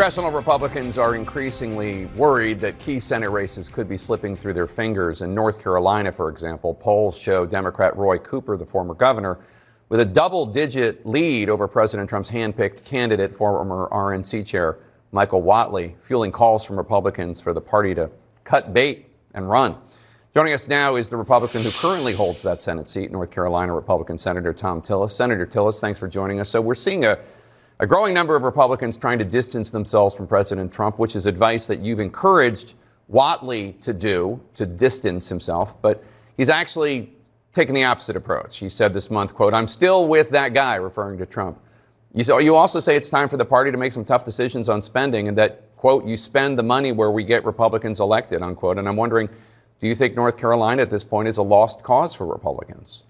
Congressional Republicans are increasingly worried that key Senate races could be slipping through their fingers. In North Carolina, for example, polls show Democrat Roy Cooper, the former governor, with a double-digit lead over President Trump's hand-picked candidate, former RNC chair Michael Whatley, fueling calls from Republicans for the party to cut bait and run. Joining us now is the Republican who currently holds that Senate seat, North Carolina Republican Senator Thom Tillis. Senator Tillis, thanks for joining us. So we're seeing a growing number of Republicans trying to distance themselves from President Trump, which is advice that you've encouraged Whatley to do, to distance himself. But he's actually taken the opposite approach. He said this month, quote, "I'm still with that guy," referring to Trump. You also say it's time for the party to make some tough decisions on spending and that, quote, "you spend the money where we get Republicans elected," unquote. And I'm wondering, do you think North Carolina at this point is a lost cause for Republicans?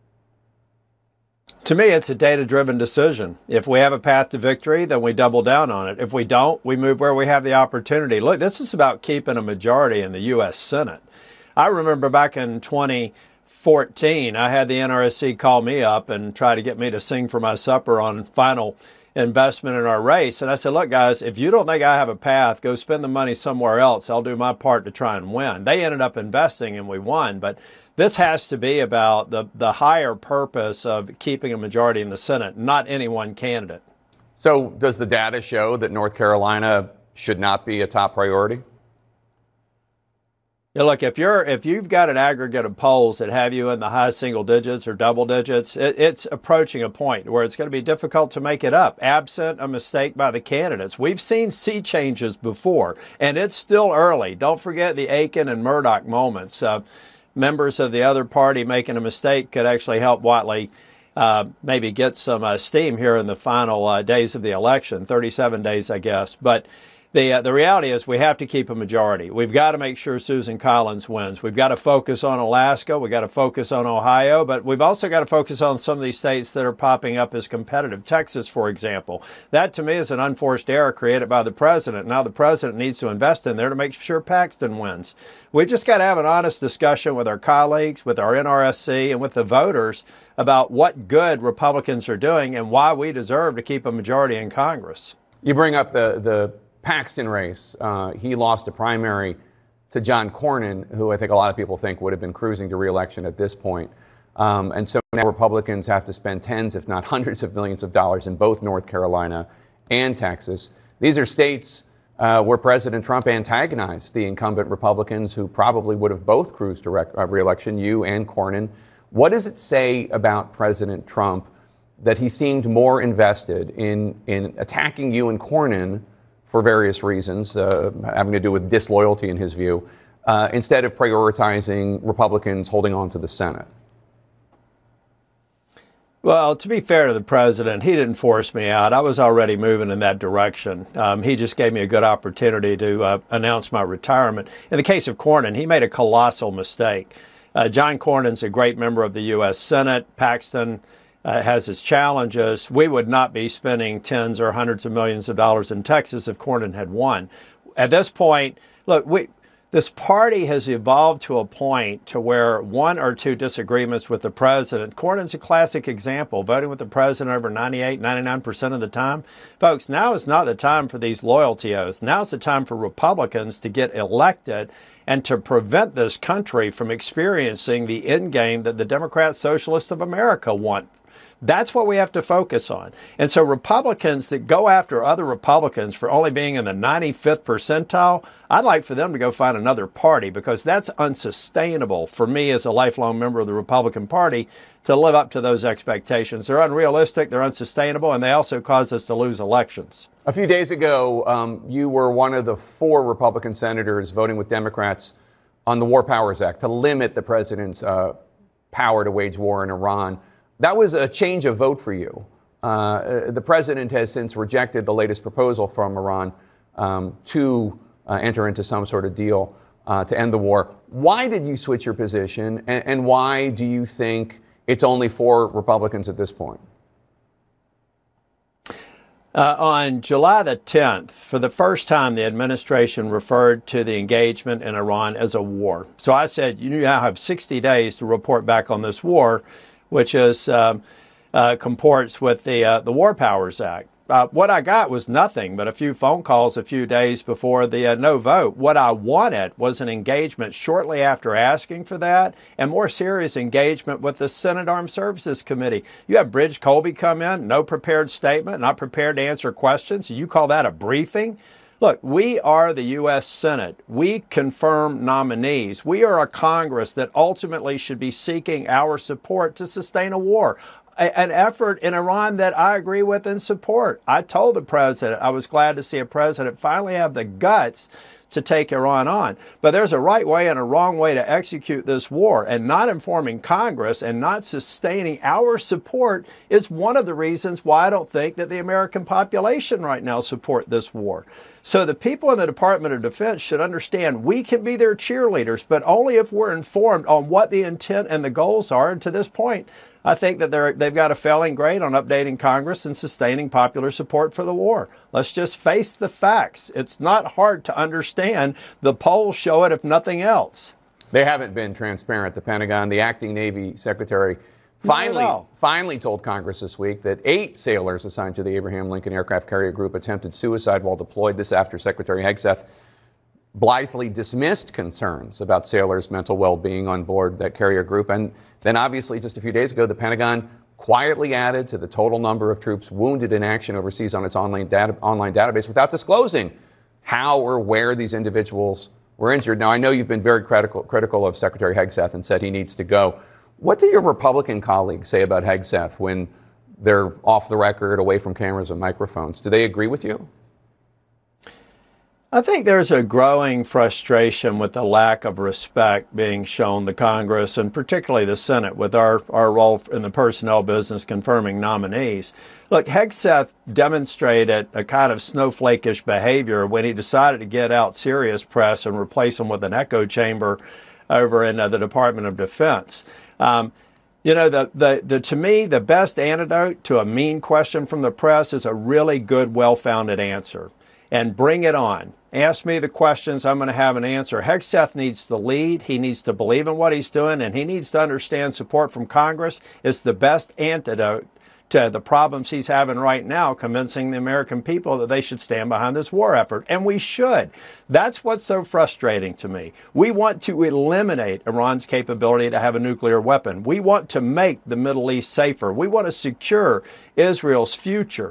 To me, it's a data-driven decision. If we have a path to victory, then we double down on it. If we don't, we move where we have the opportunity. Look, this is about keeping a majority in the U.S. Senate. I remember back in 2014, I had the NRSC call me up and try to get me to sing for my supper on final investment in our race. And I said, look, guys, if you don't think I have a path, go spend the money somewhere else. I'll do my part to try and win. They ended up investing and we won. But this has to be about the higher purpose of keeping a majority in the Senate, not any one candidate. So does the data show that North Carolina should not be a top priority? Yeah, look, if you've got an aggregate of polls that have you in the high single digits or double digits, it's approaching a point where it's going to be difficult to make it up, absent a mistake by the candidates. We've seen sea changes before, and it's still early. Don't forget the Aiken and Murdoch moments. Members of the other party making a mistake could actually help Whatley maybe get some steam here in the final days of the election, 37 days, I guess. But the reality is we have to keep a majority. We've got to make sure Susan Collins wins. We've got to focus on Alaska. We've got to focus on Ohio. But we've also got to focus on some of these states that are popping up as competitive. Texas, for example. That, to me, is an unforced error created by the president. Now the president needs to invest in there to make sure Paxton wins. We've just got to have an honest discussion with our colleagues, with our NRSC, and with the voters about what good Republicans are doing and why we deserve to keep a majority in Congress. You bring up the Paxton race. He lost a primary to John Cornyn, who I think a lot of people think would have been cruising to re-election at this point. And so now Republicans have to spend tens, if not hundreds of millions of dollars in both North Carolina and Texas. These are states where President Trump antagonized the incumbent Republicans who probably would have both cruised to re-election, you and Cornyn. What does it say about President Trump that he seemed more invested in attacking you and Cornyn for various reasons, having to do with disloyalty in his view, instead of prioritizing Republicans holding on to the Senate? Well, to be fair to the president, he didn't force me out. I was already moving in that direction. He just gave me a good opportunity to announce my retirement. In the case of Cornyn, he made a colossal mistake. John Cornyn's a great member of the U.S. Senate. Paxton has his challenges. We would not be spending tens or hundreds of millions of dollars in Texas if Cornyn had won. At this point, look, this party has evolved to a point to where one or two disagreements with the president. Cornyn's a classic example, voting with the president over 98, 99% of the time. Folks, now is not the time for these loyalty oaths. Now is the time for Republicans to get elected and to prevent this country from experiencing the end game that the Democrat Socialists of America want. That's what we have to focus on. And so Republicans that go after other Republicans for only being in the 95th percentile, I'd like for them to go find another party, because that's unsustainable for me as a lifelong member of the Republican Party to live up to those expectations. They're unrealistic, they're unsustainable, and they also cause us to lose elections. A few days ago, you were one of the 4 Republican senators voting with Democrats on the War Powers Act to limit the president's power to wage war in Iran. That was a change of vote for you. The president has since rejected the latest proposal from Iran to enter into some sort of deal to end the war. Why did you switch your position, and why do you think it's only 4 Republicans at this point? On July the 10th, for the first time, the administration referred to the engagement in Iran as a war. So I said, you now have 60 days to report back on this war, which is comports with the War Powers Act. What I got was nothing but a few phone calls a few days before the no vote. What I wanted was an engagement shortly after asking for that, and more serious engagement with the Senate Armed Services Committee. You have Bridge Colby come in, no prepared statement, not prepared to answer questions. You call that a briefing? Look, we are the U.S. Senate. We confirm nominees. We are a Congress that ultimately should be seeking our support to sustain a war. An effort in Iran that I agree with and support. I told the president I was glad to see a president finally have the guts to take Iran on. But there's a right way and a wrong way to execute this war, and not informing Congress and not sustaining our support is one of the reasons why I don't think that the American population right now support this war. So the people in the Department of Defense should understand we can be their cheerleaders, but only if we're informed on what the intent and the goals are. And to this point, I think that they've got a failing grade on updating Congress and sustaining popular support for the war. Let's just face the facts. It's not hard to understand. The polls show it, if nothing else. They haven't been transparent. The Pentagon, the acting Navy Secretary, finally told Congress this week that 8 sailors assigned to the Abraham Lincoln Aircraft Carrier Group attempted suicide while deployed. This after Secretary Hegseth blithely dismissed concerns about sailors' mental well-being on board that carrier group. And then obviously just a few days ago, the Pentagon quietly added to the total number of troops wounded in action overseas on its online database without disclosing how or where these individuals were injured. Now, I know you've been very critical of Secretary Hegseth and said he needs to go. What do your Republican colleagues say about Hegseth when they're off the record, away from cameras and microphones? Do they agree with you? I think there's a growing frustration with the lack of respect being shown the Congress and particularly the Senate with our role in the personnel business confirming nominees. Look, Hegseth demonstrated a kind of snowflake-ish behavior when he decided to get out serious press and replace him with an echo chamber over in the Department of Defense. You know, to me, the best antidote to a mean question from the press is a really good, well-founded answer. And bring it on. Ask me the questions. I'm going to have an answer. Hegseth needs to lead. He needs to believe in what he's doing, and he needs to understand support from Congress is the best antidote to the problems he's having right now, convincing the American people that they should stand behind this war effort. And we should. That's what's so frustrating to me. We want to eliminate Iran's capability to have a nuclear weapon. We want to make the Middle East safer. We want to secure Israel's future.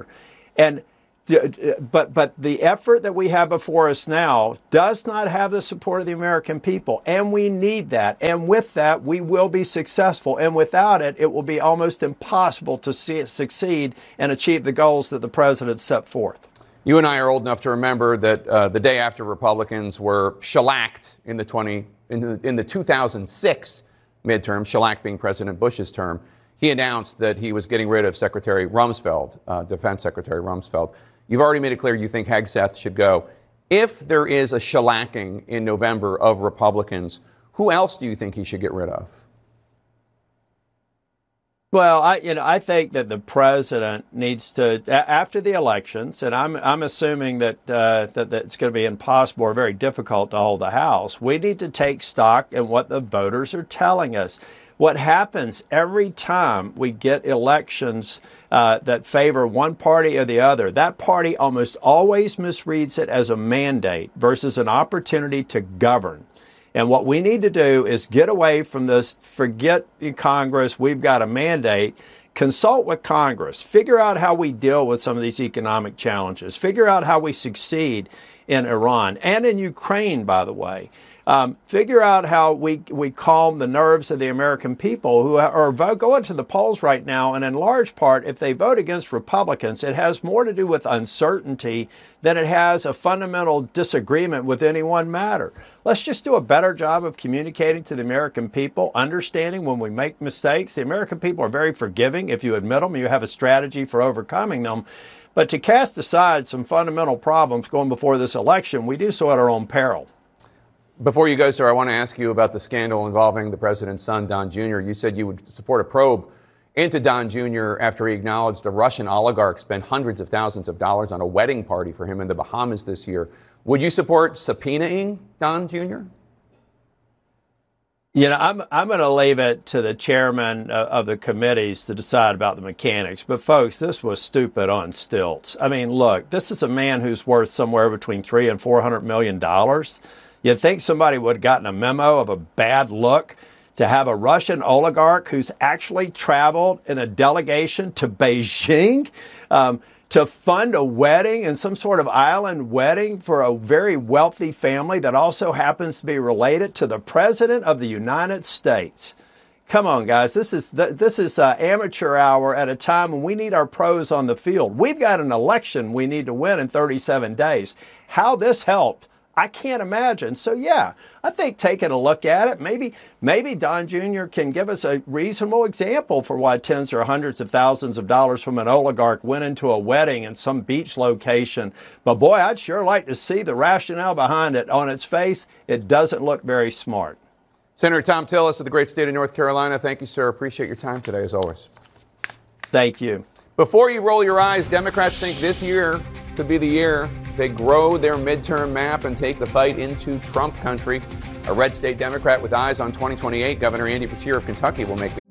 But the effort that we have before us now does not have the support of the American people, and we need that. And with that, we will be successful. And without it, it will be almost impossible to succeed and achieve the goals that the president set forth. You and I are old enough to remember that the day after Republicans were shellacked in the 2006 midterm, shellacked being President Bush's term, he announced that he was getting rid of Secretary Rumsfeld, Defense Secretary Rumsfeld. You've already made it clear you think Hegseth should go. If there is a shellacking in November of Republicans, who else do you think he should get rid of? Well, I think that the president needs to, after the elections, and I'm assuming that it's going to be impossible or very difficult to hold the House. We need to take stock in what the voters are telling us. What happens every time we get elections that favor one party or the other, that party almost always misreads it as a mandate versus an opportunity to govern. And what we need to do is get away from this, forget Congress, we've got a mandate, consult with Congress, figure out how we deal with some of these economic challenges, figure out how we succeed in Iran and in Ukraine, by the way. Figure out how we calm the nerves of the American people who are going to the polls right now. And in large part, if they vote against Republicans, it has more to do with uncertainty than it has a fundamental disagreement with any one matter. Let's just do a better job of communicating to the American people, understanding when we make mistakes. The American people are very forgiving if you admit them, you have a strategy for overcoming them. But to cast aside some fundamental problems going before this election, we do so at our own peril. Before you go, sir, I want to ask you about the scandal involving the president's son, Don Jr. You said you would support a probe into Don Jr. after he acknowledged a Russian oligarch spent hundreds of thousands of dollars on a wedding party for him in the Bahamas this year. Would you support subpoenaing Don Jr.? You know, I'm going to leave it to the chairman of the committees to decide about the mechanics. But folks, this was stupid on stilts. I mean, look, this is a man who's worth somewhere between $300 and $400 million. You'd think somebody would have gotten a memo of a bad look to have a Russian oligarch who's actually traveled in a delegation to Beijing to fund a wedding and some sort of island wedding for a very wealthy family that also happens to be related to the President of the United States. Come on, guys. This is amateur hour at a time when we need our pros on the field. We've got an election we need to win in 37 days. How this helped, I can't imagine. So, yeah, I think taking a look at it, maybe Don Jr. can give us a reasonable example for why tens or hundreds of thousands of dollars from an oligarch went into a wedding in some beach location. But, boy, I'd sure like to see the rationale behind it. On its face, it doesn't look very smart. Senator Thom Tillis of the great state of North Carolina, thank you, sir. Appreciate your time today, as always. Thank you. Before you roll your eyes, Democrats think this year could be the year they grow their midterm map and take the fight into Trump country. A red state Democrat with eyes on 2028, Governor Andy Beshear of Kentucky, will make the